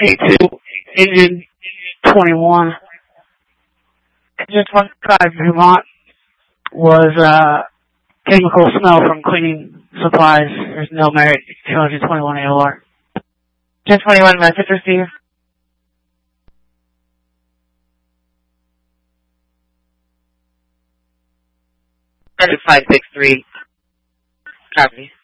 82, engine 21. Engine 25, Vermont was chemical smell from cleaning supplies. There's no merit. 221 AOR. 1021, message received. 563. Copy.